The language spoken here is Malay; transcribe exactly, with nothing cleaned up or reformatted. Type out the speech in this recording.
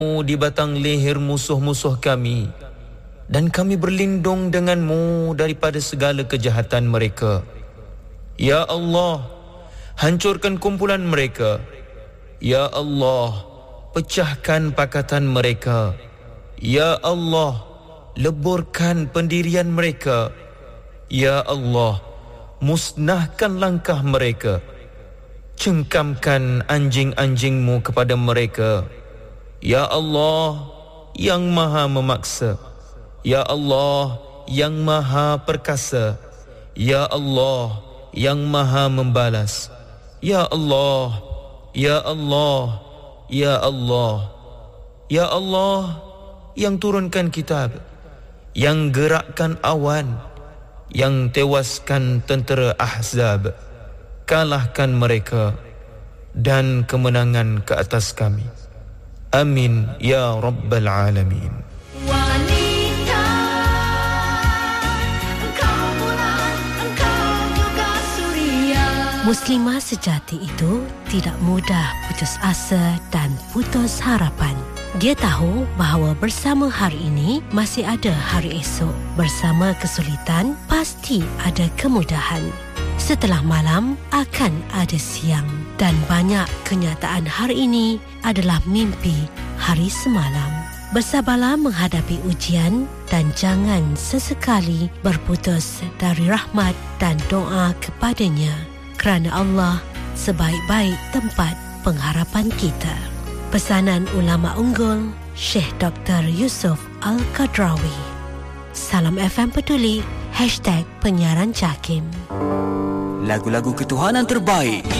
di batang leher musuh-musuh kami, dan kami berlindung denganmu daripada segala kejahatan mereka. Ya Allah, hancurkan kumpulan mereka. Ya Allah, pecahkan pakatan mereka. Ya Allah, leburkan pendirian mereka. Ya Allah, musnahkan langkah mereka. Cengkamkan anjing-anjingmu kepada mereka. Ya Allah, yang maha memaksa. Ya Allah, yang maha perkasa. Ya Allah, yang maha membalas. Ya Allah, Ya Allah, Ya Allah, Ya Allah, yang turunkan kitab, yang gerakkan awan, yang tewaskan tentera Ahzab. Kalahkan mereka dan kemenangan ke atas kami. Amin ya Rabbal Alamin. Wanita, engkau bulan, engkau juga suria. Muslimah sejati itu tidak mudah putus asa dan putus harapan. Dia tahu bahawa bersama hari ini masih ada hari esok. Bersama kesulitan pasti ada kemudahan. Setelah malam akan ada siang, dan banyak kenyataan hari ini adalah mimpi hari semalam. Bersabarlah menghadapi ujian dan jangan sesekali berputus dari rahmat dan doa kepadanya, kerana Allah sebaik-baik tempat pengharapan kita. Pesanan ulama unggul Syekh Doktor Yusuf Al-Qadrawi. Salam F M Peduli, hashtag penyiaran JAKIM. Lagu-lagu ketuhanan terbaik